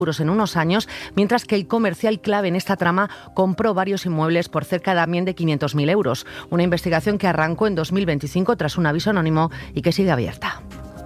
en unos años, mientras que el comercial clave en esta trama compró varios inmuebles por cerca también de 500.000 euros. Una investigación que arrancó en 2025 tras un aviso anónimo y que sigue abierta.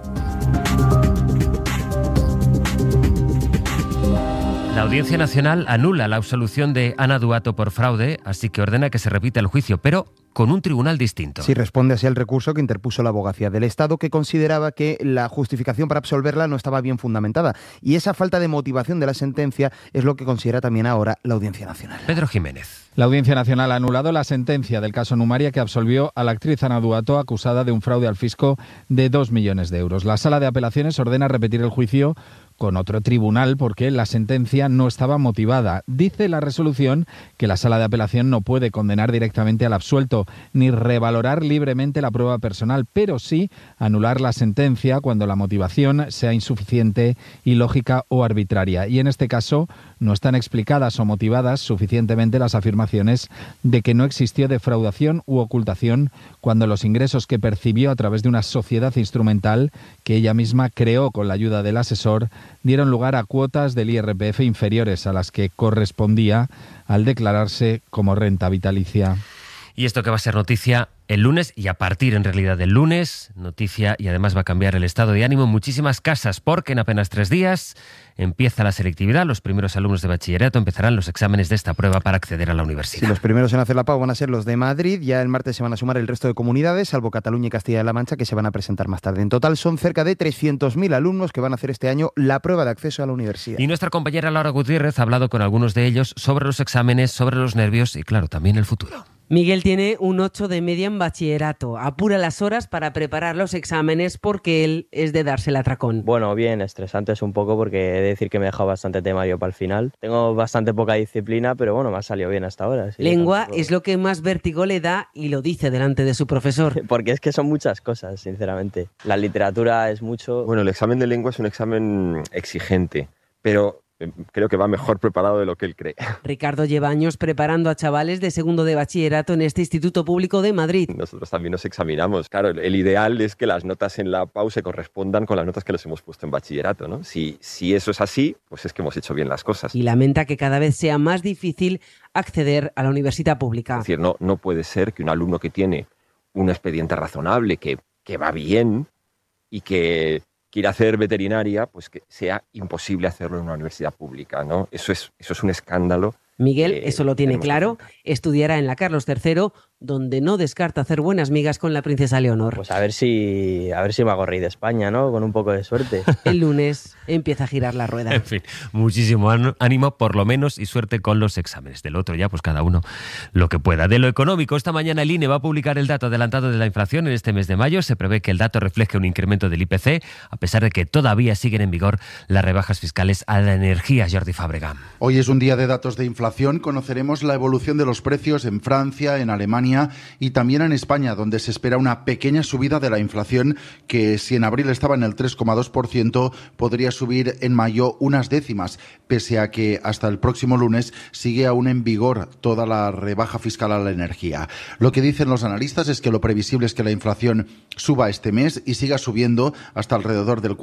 La Audiencia Nacional anula la absolución de Ana Duato por fraude, así que ordena que se repita el juicio, pero con un tribunal distinto. Sí, responde así al recurso que interpuso la Abogacía del Estado, que consideraba que la justificación para absolverla no estaba bien fundamentada. Y esa falta de motivación de la sentencia es lo que considera también ahora la Audiencia Nacional. Pedro Jiménez. La Audiencia Nacional ha anulado la sentencia del caso Numaria que absolvió a la actriz Ana Duato, acusada de un fraude al fisco de 2 millones de euros. La Sala de Apelaciones ordena repetir el juicio con otro tribunal porque la sentencia no estaba motivada. Dice la resolución que la Sala de Apelación no puede condenar directamente al absuelto ni revalorar libremente la prueba personal, pero sí anular la sentencia cuando la motivación sea insuficiente, ilógica o arbitraria. Y en este caso no están explicadas o motivadas suficientemente las afirmaciones de que no existió defraudación u ocultación cuando los ingresos que percibió a través de una sociedad instrumental que ella misma creó con la ayuda del asesor dieron lugar a cuotas del IRPF inferiores a las que correspondía al declararse como renta vitalicia. Y esto que va a ser noticia el lunes y a partir en realidad del lunes, noticia y además va a cambiar el estado de ánimo en muchísimas casas porque en apenas 3 días empieza la selectividad. Los primeros alumnos de bachillerato empezarán los exámenes de esta prueba para acceder a la universidad. Sí, los primeros en hacer la pau van a ser los de Madrid. Ya el martes se van a sumar el resto de comunidades, salvo Cataluña y Castilla-La Mancha, que se van a presentar más tarde. En total son cerca de 300.000 alumnos que van a hacer este año la prueba de acceso a la universidad. Y nuestra compañera Laura Gutiérrez ha hablado con algunos de ellos sobre los exámenes, sobre los nervios y claro, también el futuro. Miguel tiene un 8 de media en bachillerato. Apura las horas para preparar los exámenes porque él es de darse el atracón. Bueno, bien, estresante es un poco porque he de decir que me he dejado bastante temario para el final. Tengo bastante poca disciplina, pero bueno, me ha salido bien hasta ahora. Sí, Lengua tampoco... es lo que más vértigo le da y lo dice delante de su profesor. Porque es que son muchas cosas, sinceramente. La literatura es mucho... Bueno, el examen de lengua es un examen exigente, pero... creo que va mejor preparado de lo que él cree. Ricardo lleva años preparando a chavales de segundo de bachillerato en este Instituto Público de Madrid. Nosotros también nos examinamos. Claro, el ideal es que las notas en la PAU se correspondan con las notas que les hemos puesto en bachillerato, ¿no? Si eso es así, pues es que hemos hecho bien las cosas. Y lamenta que cada vez sea más difícil acceder a la universidad pública. Es decir, no puede ser que un alumno que tiene un expediente razonable, que va bien y que quiere hacer veterinaria, pues que sea imposible hacerlo en una universidad pública, ¿no? Eso es un escándalo. Miguel, eso lo tiene claro, estudiará en la Carlos III, donde no descarta hacer buenas migas con la princesa Leonor. Pues a ver si me hago rey de España, ¿no? Con un poco de suerte. El lunes empieza a girar la rueda. En fin, muchísimo ánimo por lo menos y suerte con los exámenes. Del otro ya, pues cada uno lo que pueda. De lo económico, esta mañana el INE va a publicar el dato adelantado de la inflación en este mes de mayo. Se prevé que el dato refleje un incremento del IPC, a pesar de que todavía siguen en vigor las rebajas fiscales a la energía. Jordi Fábrega. Hoy es un día de datos de inflación. Conoceremos la evolución de los precios en Francia, en Alemania y también en España, donde se espera una pequeña subida de la inflación que, si en abril estaba en el 3,2%, podría subir en mayo unas décimas, pese a que hasta el próximo lunes sigue aún en vigor toda la rebaja fiscal a la energía. Lo que dicen los analistas es que lo previsible es que la inflación suba este mes y siga subiendo hasta alrededor del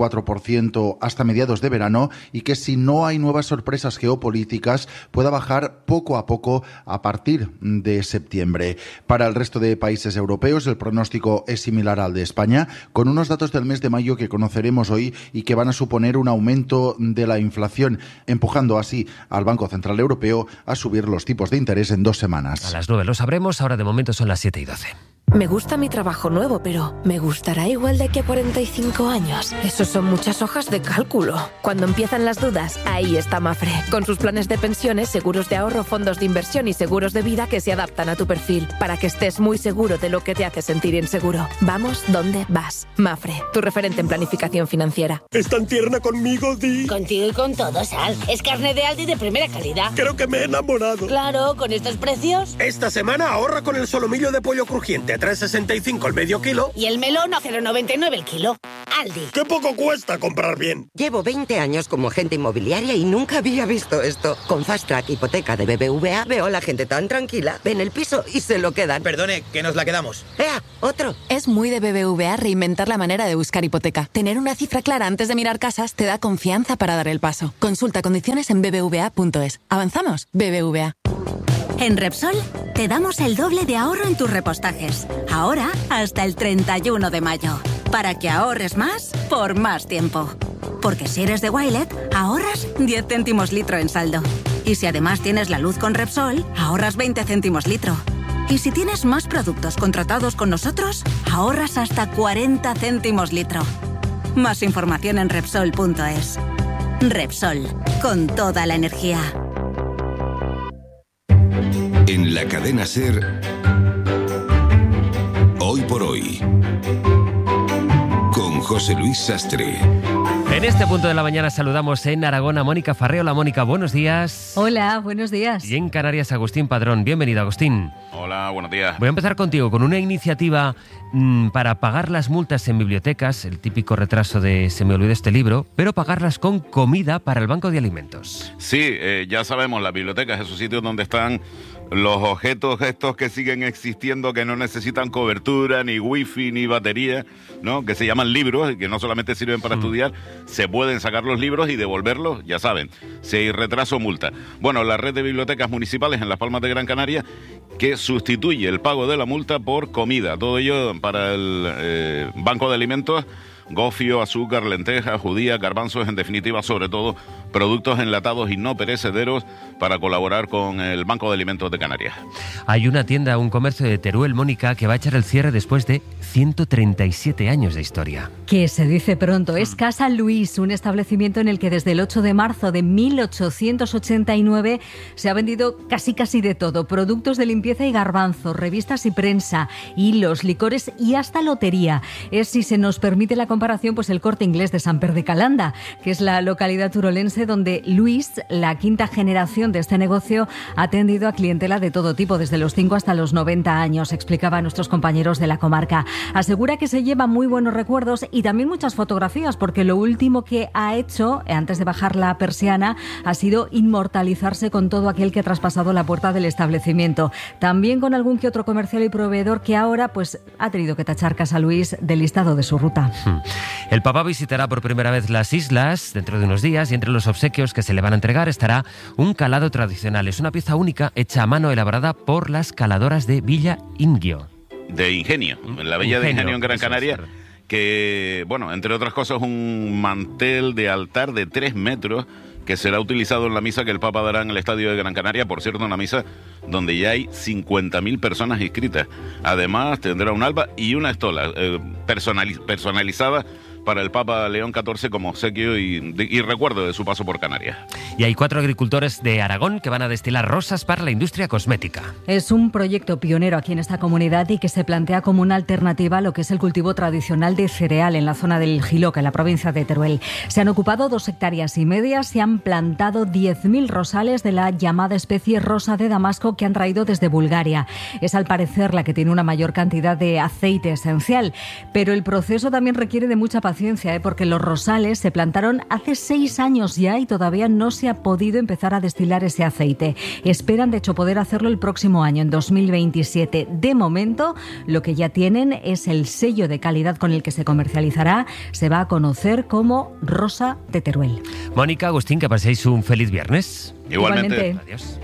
4% hasta mediados de verano y que, si no hay nuevas sorpresas geopolíticas, pueda bajar poco a poco a partir de septiembre. Para el resto de países europeos el pronóstico es similar al de España, con unos datos del mes de mayo que conoceremos hoy y que van a suponer un aumento de la inflación, empujando así al Banco Central Europeo a subir los tipos de interés en 2 semanas. A las 9 lo sabremos, ahora de momento son las 7:12. Me gusta mi trabajo nuevo, pero ¿me gustará igual de aquí a 45 años? Eso son muchas hojas de cálculo. Cuando empiezan las dudas, ahí está Mafre. Con sus planes de pensiones, seguros de ahorro, fondos de inversión y seguros de vida que se adaptan a tu perfil, para que estés muy seguro de lo que te hace sentir inseguro. Vamos donde vas. Mafre, tu referente en planificación financiera. ¿Es tan tierna conmigo, Di? Contigo y con todo, Sal. Es carne de Aldi de primera calidad. Creo que me he enamorado. Claro, con estos precios. Esta semana ahorra con el solomillo de pollo crujiente a 3,65 el medio kilo. Y el melón a 0,99 el kilo. Aldi. ¡Qué poco cuesta comprar bien! Llevo 20 años como agente inmobiliaria y nunca había visto esto. Con Fast Track Hipoteca de BBVA veo a la gente tan tranquila. Ven el piso y se lo quedan. Perdone, que nos la quedamos. ¡Ea! ¡Otro! Es muy de BBVA reinventar la manera de buscar hipoteca. Tener una cifra clara antes de mirar casas te da confianza para dar el paso. Consulta condiciones en bbva.es. ¿Avanzamos? BBVA. En Repsol te damos el doble de ahorro en tus repostajes. Ahora hasta el 31 de mayo. Para que ahorres más por más tiempo. Porque si eres de Wilet, ahorras 10 céntimos litro en saldo. Y si además tienes la luz con Repsol, ahorras 20 céntimos litro. Y si tienes más productos contratados con nosotros, ahorras hasta 40 céntimos litro. Más información en Repsol.es. Repsol, con toda la energía. En la cadena SER, Hoy por Hoy, con José Luis Sastre. En este punto de la mañana saludamos en Aragón a Mónica Farré. Hola Mónica, buenos días. Hola, buenos días. Y en Canarias, Agustín Padrón. Bienvenido, Agustín. Hola, buenos días. Voy a empezar contigo con una iniciativa para pagar las multas en bibliotecas, el típico retraso de se me olvidó este libro, pero pagarlas con comida para el banco de alimentos. Sí, ya sabemos, las bibliotecas, esos sitios donde están los objetos estos que siguen existiendo, que no necesitan cobertura, ni wifi, ni batería, ¿no? Que se llaman libros y que no solamente sirven para estudiar, se pueden sacar los libros y devolverlos, ya saben, si hay retraso, multa. Bueno, la red de bibliotecas municipales en Las Palmas de Gran Canaria, que sustituye el pago de la multa por comida, todo ello para el banco de alimentos, gofio, azúcar, lentejas, judías, garbanzos, en definitiva, sobre todo, productos enlatados y no perecederos para colaborar con el Banco de Alimentos de Canarias. Hay una tienda, un comercio de Teruel, Mónica, que va a echar el cierre después de 137 años de historia. Que se dice pronto. Es Casa Luis, un establecimiento en el que desde el 8 de marzo de 1889 se ha vendido casi de todo. Productos de limpieza y garbanzos, revistas y prensa, hilos, licores y hasta lotería. Es, si se nos permite la comparación, pues el Corte Inglés de Sant Pere de Calanda, que es la localidad turolense donde Luis, la quinta generación de este negocio, ha atendido a clientela de todo tipo, desde los 5 hasta los 90 años, explicaba a nuestros compañeros de la comarca. Asegura que se lleva muy buenos recuerdos y también muchas fotografías, porque lo último que ha hecho, antes de bajar la persiana, ha sido inmortalizarse con todo aquel que ha traspasado la puerta del establecimiento. También con algún que otro comercial y proveedor que ahora pues ha tenido que tachar Casa Luis del listado de su ruta. El Papa visitará por primera vez las islas dentro de unos días y entre los obsequios que se le van a entregar estará un calado tradicional. Es una pieza única hecha a mano, elaborada por las caladoras de Villa Ingenio. De Ingenio, la Villa de Ingenio en Gran Canaria, que, bueno, entre otras cosas, un mantel de altar de 3 metros que será utilizado en la misa que el Papa dará en el Estadio de Gran Canaria, por cierto, una misa donde ya hay 50.000 personas inscritas. Además, tendrá un alba y una estola personalizada para el Papa León XIV como obsequio y recuerdo de su paso por Canarias. Y hay 4 agricultores de Aragón que van a destilar rosas para la industria cosmética. Es un proyecto pionero aquí en esta comunidad y que se plantea como una alternativa a lo que es el cultivo tradicional de cereal en la zona del Jiloca, en la provincia de Teruel. Se han ocupado 2,5 hectáreas, se han plantado 10.000 rosales de la llamada especie rosa de Damasco que han traído desde Bulgaria. Es al parecer la que tiene una mayor cantidad de aceite esencial, pero el proceso también requiere de mucha paciencia, porque los rosales se plantaron hace 6 años ya y todavía no se ha podido empezar a destilar ese aceite. Esperan, de hecho, poder hacerlo el próximo año, en 2027. De momento, lo que ya tienen es el sello de calidad con el que se comercializará. Se va a conocer como Rosa de Teruel. Mónica, Agustín, que paséis un feliz viernes. Igualmente. Adiós.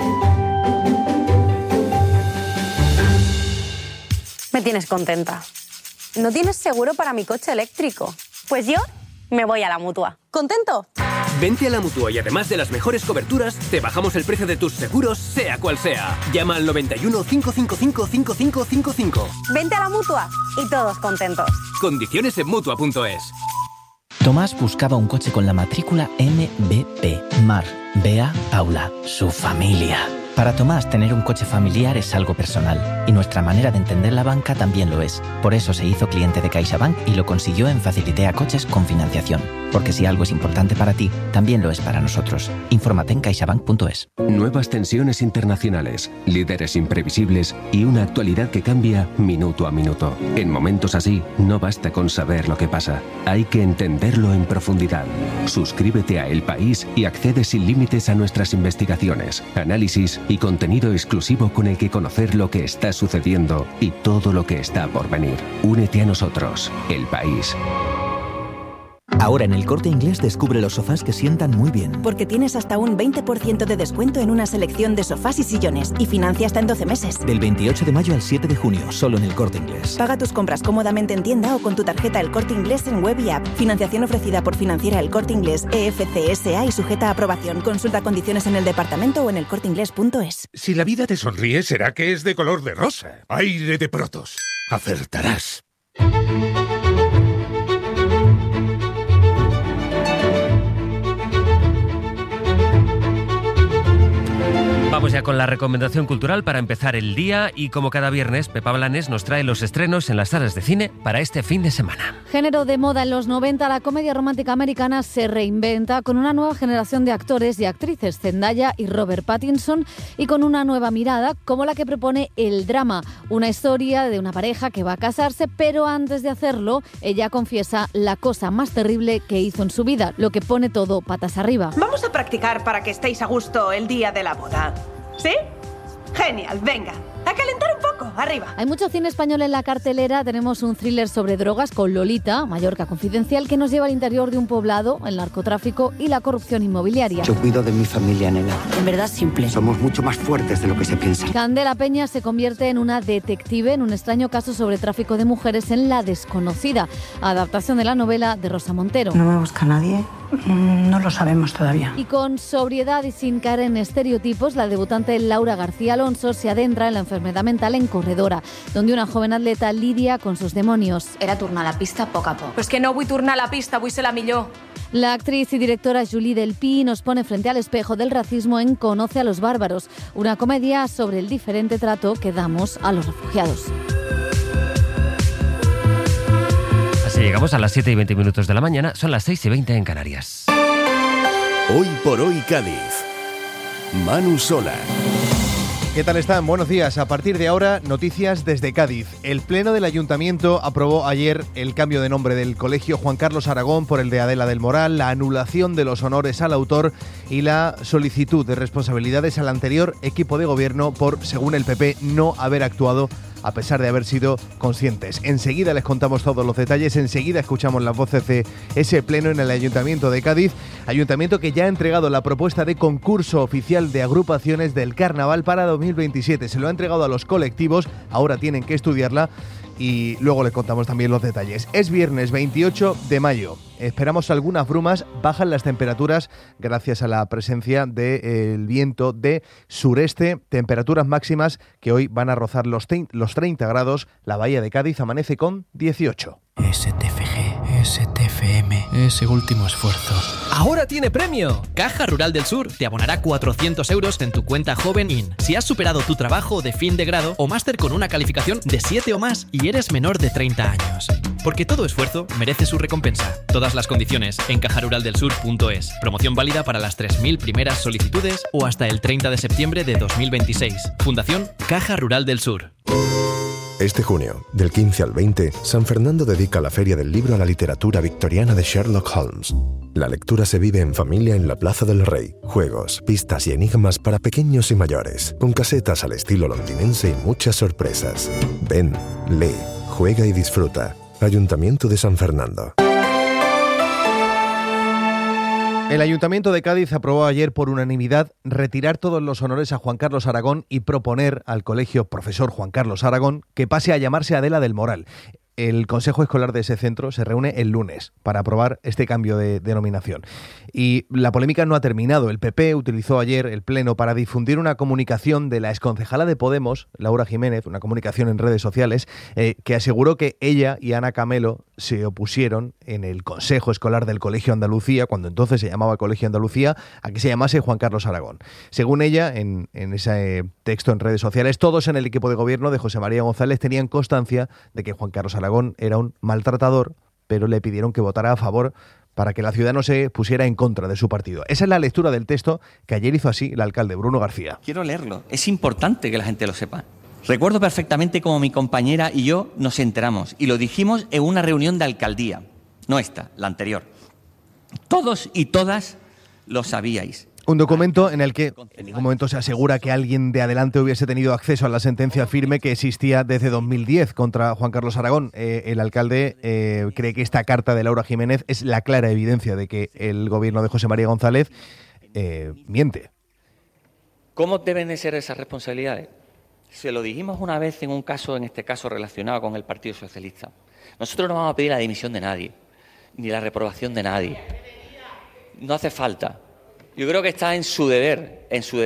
Me tienes contenta. ¿No tienes seguro para mi coche eléctrico? Pues yo me voy a la Mutua. ¿Contento? Vente a la Mutua y además de las mejores coberturas, te bajamos el precio de tus seguros, sea cual sea. Llama al 91 555 5555. Vente a la Mutua y todos contentos. Condiciones en Mutua.es. Tomás buscaba un coche con la matrícula MBP. Mar, Bea, Paula, su familia. Para Tomás, tener un coche familiar es algo personal y nuestra manera de entender la banca también lo es. Por eso se hizo cliente de CaixaBank y lo consiguió en Facilitea Coches con financiación. Porque si algo es importante para ti, también lo es para nosotros. Infórmate en caixabank.es. Nuevas tensiones internacionales, líderes imprevisibles y una actualidad que cambia minuto a minuto. En momentos así, no basta con saber lo que pasa. Hay que entenderlo en profundidad. Suscríbete a El País y accede sin límites a nuestras investigaciones, análisis y contenido exclusivo con el que conocer lo que está sucediendo y todo lo que está por venir. Únete a nosotros, El País. Ahora en El Corte Inglés descubre los sofás que sientan muy bien. Porque tienes hasta un 20% de descuento en una selección de sofás y sillones y financia hasta en 12 meses. Del 28 de mayo al 7 de junio, solo en El Corte Inglés. Paga tus compras cómodamente en tienda o con tu tarjeta El Corte Inglés en web y app. Financiación ofrecida por Financiera El Corte Inglés, EFCSA y sujeta a aprobación. Consulta condiciones en el departamento o en elcorteinglés.es. Si la vida te sonríe, será que es de color de rosa. Aire de Protos. Acertarás. Vamos ya con la recomendación cultural para empezar el día y como cada viernes, Pepa Blanes nos trae los estrenos en las salas de cine para este fin de semana. Género de moda en los 90, la comedia romántica americana se reinventa con una nueva generación de actores y actrices, Zendaya y Robert Pattinson, y con una nueva mirada como la que propone el drama, una historia de una pareja que va a casarse, pero antes de hacerlo, ella confiesa la cosa más terrible que hizo en su vida, lo que pone todo patas arriba. Vamos a practicar para que estéis a gusto el día de la boda. ¿Sí? Genial, venga. A calentar un poco, arriba. Hay mucho cine español en la cartelera. Tenemos un thriller sobre drogas con Lolita, Mallorca Confidencial, que nos lleva al interior de un poblado, el narcotráfico y la corrupción inmobiliaria. Yo cuido de mi familia, nena. En verdad simple. Somos mucho más fuertes de lo que se piensa. Candela Peña se convierte en una detective en un extraño caso sobre tráfico de mujeres en La Desconocida, adaptación de la novela de Rosa Montero. ¿No me busca nadie? No lo sabemos todavía. Y con sobriedad y sin caer en estereotipos, la debutante Laura García Alonso se adentra en la enfermedad mental en Corredora, donde una joven atleta lidia con sus demonios. Era tornar a la pista a poc a poc. Pues que no vull tornar a la pista, vull ser la millor. La actriz y directora Julie Delpy nos pone frente al espejo del racismo en Conoce a los bárbaros, una comedia sobre el diferente trato que damos a los refugiados. Así llegamos a las 7:20 de la mañana, son las 6:20 en Canarias. Hoy por hoy Cádiz. Manu Sola. ¿Qué tal están? Buenos días. A partir de ahora, noticias desde Cádiz. El Pleno del Ayuntamiento aprobó ayer el cambio de nombre del Colegio Juan Carlos Aragón por el de Adela del Moral, la anulación de los honores al autor y la solicitud de responsabilidades al anterior equipo de gobierno por, según el PP, no haber actuado a pesar de haber sido conscientes. Enseguida les contamos todos los detalles, enseguida escuchamos las voces de ese pleno en el Ayuntamiento de Cádiz, ayuntamiento que ya ha entregado la propuesta de concurso oficial de agrupaciones del Carnaval para 2027. Se lo ha entregado a los colectivos, ahora tienen que estudiarla y luego les contamos también los detalles. Es viernes 28 de mayo. Esperamos algunas brumas, bajan las temperaturas gracias a la presencia del viento de sureste, temperaturas máximas que hoy van a rozar los 30 grados, la Bahía de Cádiz amanece con 18. STFG, STFM, ese último esfuerzo. ¡Ahora tiene premio! Caja Rural del Sur te abonará 400 euros en tu cuenta Joven In si has superado tu trabajo de fin de grado o máster con una calificación de 7 o más y eres menor de 30 años. Porque todo esfuerzo merece su recompensa. Todas las condiciones en cajaruraldelsur.es. Promoción válida para las 3.000 primeras solicitudes o hasta el 30 de septiembre de 2026. Fundación Caja Rural del Sur. Este junio, del 15 al 20, San Fernando dedica la Feria del Libro a la literatura victoriana de Sherlock Holmes. La lectura se vive en familia en la Plaza del Rey. Juegos, pistas y enigmas para pequeños y mayores, con casetas al estilo londinense y muchas sorpresas. Ven, lee, juega y disfruta. Ayuntamiento de San Fernando. El Ayuntamiento de Cádiz aprobó ayer por unanimidad retirar todos los honores a Juan Carlos Aragón y proponer al Colegio Profesor Juan Carlos Aragón que pase a llamarse Adela del Moral. el Consejo Escolar de ese centro se reúne el lunes para aprobar este cambio de denominación. Y la polémica no ha terminado. El PP utilizó ayer el Pleno para difundir una comunicación de la exconcejala de Podemos, Laura Jiménez, una comunicación en redes sociales, que aseguró que ella y Ana Camelo se opusieron en el Consejo Escolar del Colegio Andalucía, cuando entonces se llamaba Colegio Andalucía, a que se llamase Juan Carlos Aragón. Según ella, en ese texto en redes sociales, todos en el equipo de gobierno de José María González tenían constancia de que Juan Carlos Aragón era un maltratador, pero le pidieron que votara a favor para que la ciudad no se pusiera en contra de su partido. Esa es la lectura del texto que ayer hizo así el alcalde Bruno García. Quiero leerlo, es importante que la gente lo sepa. Recuerdo perfectamente cómo mi compañera y yo nos enteramos y lo dijimos en una reunión de alcaldía, no esta, la anterior. Todos y todas lo sabíais. Un documento en el que en ningún momento se asegura que alguien de adelante hubiese tenido acceso a la sentencia firme que existía desde 2010 contra Juan Carlos Aragón. El alcalde cree que esta carta de Laura Jiménez es la clara evidencia de que el gobierno de José María González miente. ¿Cómo deben de ser esas responsabilidades? Se lo dijimos una vez en un caso, en este caso relacionado con el Partido Socialista. Nosotros no vamos a pedir la dimisión de nadie, ni la reprobación de nadie. No hace falta. Yo creo que está en su deber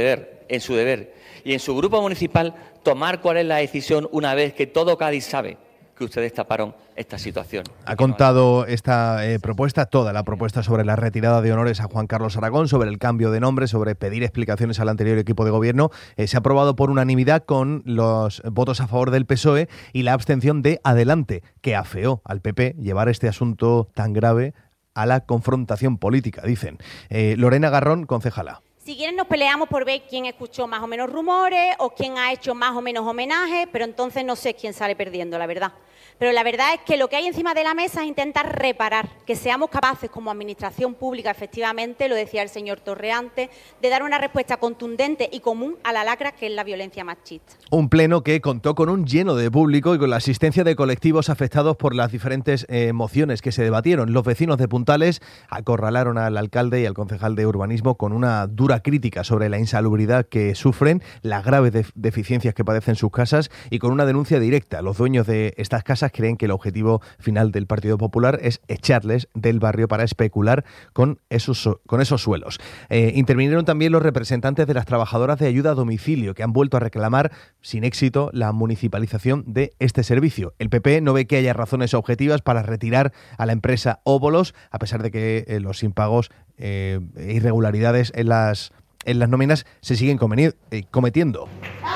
y en su grupo municipal tomar cuál es la decisión una vez que todo Cádiz sabe que ustedes taparon esta situación. Ha contado esta propuesta, toda la propuesta sobre la retirada de honores a Juan Carlos Aragón, sobre el cambio de nombre, sobre pedir explicaciones al anterior equipo de gobierno. Se ha aprobado por unanimidad con los votos a favor del PSOE y la abstención de Adelante, que afeó al PP llevar este asunto tan grave a la confrontación política, dicen. Lorena Garrón, concejala. Si quieren nos peleamos por ver quién escuchó más o menos rumores o quién ha hecho más o menos homenaje, pero entonces no sé quién sale perdiendo, la verdad. Pero la verdad es que lo que hay encima de la mesa es intentar reparar, que seamos capaces como administración pública, efectivamente, lo decía el señor Torreante, de dar una respuesta contundente y común a la lacra que es la violencia machista. Un pleno que contó con un lleno de público y con la asistencia de colectivos afectados por las diferentes mociones que se debatieron. Los vecinos de Puntales acorralaron al alcalde y al concejal de urbanismo con una dura crítica sobre la insalubridad que sufren, las graves deficiencias que padecen sus casas y con una denuncia directa. Los dueños de estas casas creen que el objetivo final del Partido Popular es echarles del barrio para especular con esos suelos. Intervinieron también los representantes de las trabajadoras de ayuda a domicilio, que han vuelto a reclamar sin éxito la municipalización de este servicio. El PP no ve que haya razones objetivas para retirar a la empresa Óbolos, a pesar de que los impagos e irregularidades en las nóminas se siguen cometiendo.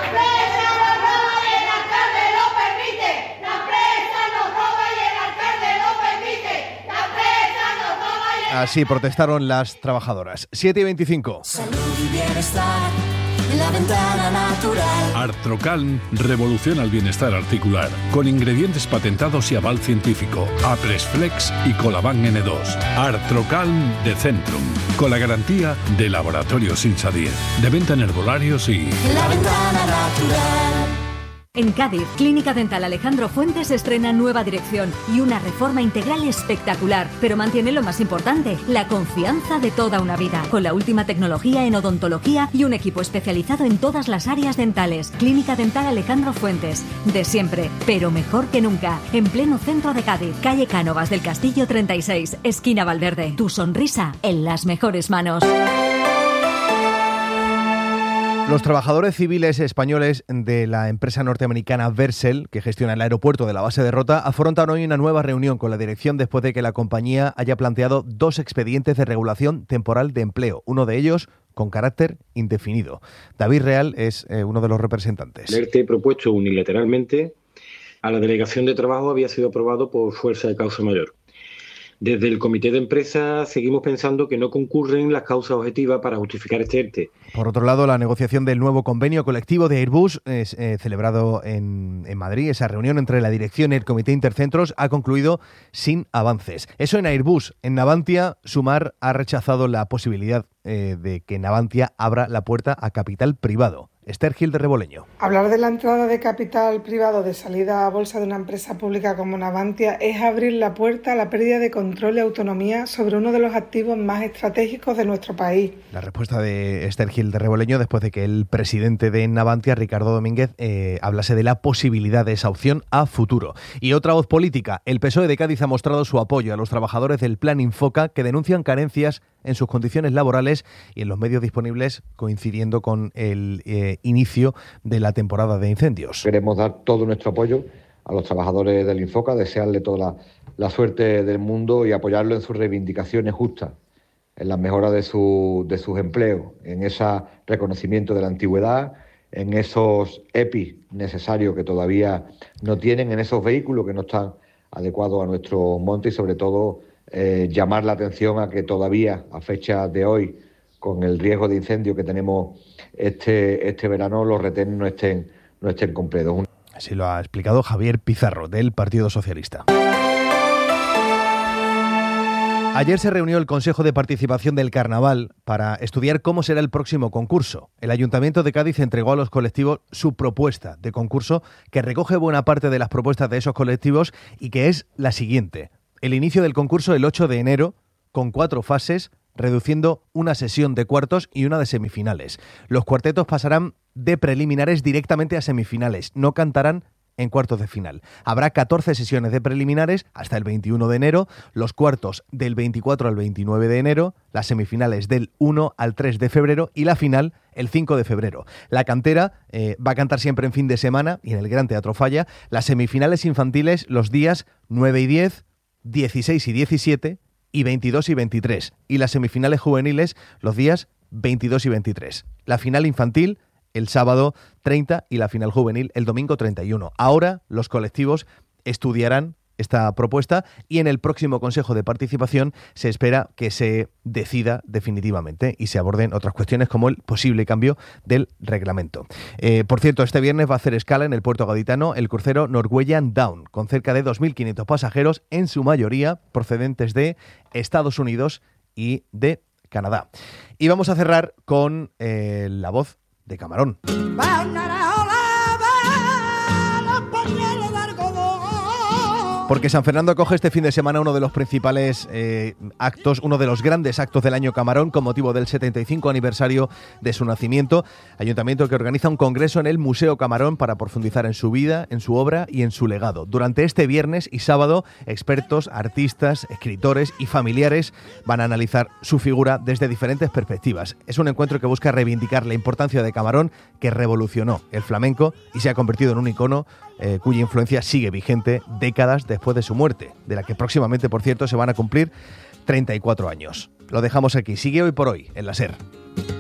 Así protestaron las trabajadoras. 7:25. Salud y bienestar en la ventana natural. Artrocalm revoluciona el bienestar articular con ingredientes patentados y aval científico. Apresflex y Colaban N2. Artrocalm de Centrum, con la garantía de Laboratorios Insadier. De venta en herbolarios y... La ventana natural. En Cádiz, Clínica Dental Alejandro Fuentes estrena nueva dirección y una reforma integral espectacular, pero mantiene lo más importante, la confianza de toda una vida, con la última tecnología en odontología y un equipo especializado en todas las áreas dentales. Clínica Dental Alejandro Fuentes, de siempre, pero mejor que nunca, en pleno centro de Cádiz, calle Cánovas del Castillo 36, esquina Valverde. Tu sonrisa en las mejores manos. Los trabajadores civiles españoles de la empresa norteamericana Vercel, que gestiona el aeropuerto de la base de Rota, afrontan hoy una nueva reunión con la dirección después de que la compañía haya planteado 2 expedientes de regulación temporal de empleo, uno de ellos con carácter indefinido. David Real es uno de los representantes. El ERTE propuesto unilateralmente a la delegación de trabajo había sido aprobado por fuerza de causa mayor. Desde el comité de empresa seguimos pensando que no concurren las causas objetivas para justificar este ERTE. Por otro lado, la negociación del nuevo convenio colectivo de Airbus, celebrado en Madrid, esa reunión entre la dirección y el comité intercentros, ha concluido sin avances. Eso en Airbus. En Navantia, Sumar ha rechazado la posibilidad de que Navantia abra la puerta a capital privado. Esther Gil de Reboleño. Hablar de la entrada de capital privado de salida a bolsa de una empresa pública como Navantia es abrir la puerta a la pérdida de control y autonomía sobre uno de los activos más estratégicos de nuestro país. La respuesta de Esther Gil de Reboleño después de que el presidente de Navantia, Ricardo Domínguez, hablase de la posibilidad de esa opción a futuro. Y otra voz política, el PSOE de Cádiz ha mostrado su apoyo a los trabajadores del Plan Infoca que denuncian carencias en sus condiciones laborales y en los medios disponibles, coincidiendo con el inicio de la temporada de incendios. Queremos dar todo nuestro apoyo a los trabajadores del Infoca, desearle toda la suerte del mundo y apoyarlo en sus reivindicaciones justas, en la mejora de sus empleos, en ese reconocimiento de la antigüedad, en esos EPIs necesarios que todavía no tienen, en esos vehículos que no están adecuados a nuestro monte y sobre todo llamar la atención a que todavía a fecha de hoy, con el riesgo de incendio que tenemos este verano, los retenes no estén completos. Así lo ha explicado Javier Pizarro, del Partido Socialista. Ayer se reunió el Consejo de Participación del Carnaval para estudiar cómo será el próximo concurso. El Ayuntamiento de Cádiz entregó a los colectivos su propuesta de concurso, que recoge buena parte de las propuestas de esos colectivos y que es la siguiente. El inicio del concurso el 8 de enero, con 4 fases, reduciendo una sesión de cuartos y una de semifinales. Los cuartetos pasarán de preliminares directamente a semifinales, no cantarán en cuartos de final. Habrá 14 sesiones de preliminares hasta el 21 de enero, los cuartos del 24 al 29 de enero, las semifinales del 1 al 3 de febrero y la final el 5 de febrero. La cantera va a cantar siempre en fin de semana y en el Gran Teatro Falla. Las semifinales infantiles los días 9 y 10, 16 y 17 y 22 y 23. Y las semifinales juveniles los días 22 y 23. La final infantil el sábado 30 y la final juvenil el domingo 31. Ahora los colectivos estudiarán esta propuesta y en el próximo Consejo de Participación se espera que se decida definitivamente y se aborden otras cuestiones como el posible cambio del reglamento. Por cierto, este viernes va a hacer escala en el puerto gaditano el crucero Norwegian Dawn, con cerca de 2.500 pasajeros, en su mayoría procedentes de Estados Unidos y de Canadá. Y vamos a cerrar con la voz de Camarón. Porque San Fernando acoge este fin de semana uno de los principales actos, uno de los grandes actos del año Camarón con motivo del 75 aniversario de su nacimiento. Ayuntamiento que organiza un congreso en el Museo Camarón para profundizar en su vida, en su obra y en su legado. Durante este viernes y sábado, expertos, artistas, escritores y familiares van a analizar su figura desde diferentes perspectivas. Es un encuentro que busca reivindicar la importancia de Camarón, que revolucionó el flamenco y se ha convertido en un icono cuya influencia sigue vigente décadas después de su muerte, de la que próximamente, por cierto, se van a cumplir 34 años. Lo dejamos aquí. Sigue Hoy por Hoy en la SER.